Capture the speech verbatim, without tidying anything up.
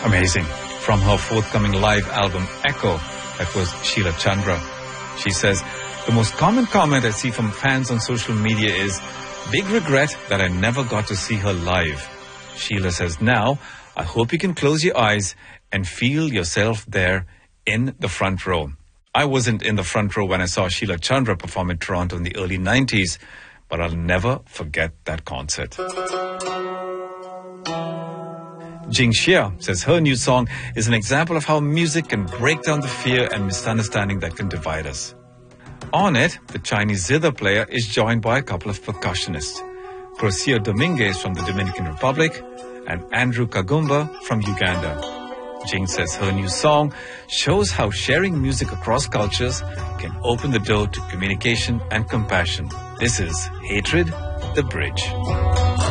Amazing. From her forthcoming live album, Echo, that was Sheila Chandra. She says, the most common comment I see from fans on social media is, big regret that I never got to see her live. Sheila says, now, I hope you can close your eyes and feel yourself there in the front row. I wasn't in the front row when I saw Sheila Chandra perform in Toronto in the early nineties, but I'll never forget that concert. Jing Xia says her new song is an example of how music can break down the fear and misunderstanding that can divide us. On it, the Chinese zither player is joined by a couple of percussionists, Crocio Dominguez from the Dominican Republic and Andrew Kagumba from Uganda. Jing says her new song shows how sharing music across cultures can open the door to communication and compassion. This is Hatred, the Bridge.